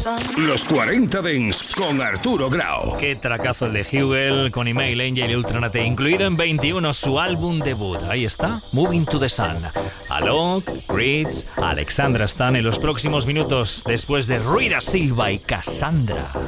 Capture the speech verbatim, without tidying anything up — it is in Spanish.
Los cuarenta Dents con Arturo Grau. Qué tracazo el de Hugel con Email Angel y Ultranate, incluido en veintiuno su álbum debut. Ahí está, Moving to the Sun. Alok, Ritz, Alexandra están en los próximos minutos después de Rita Silva y Cassandra.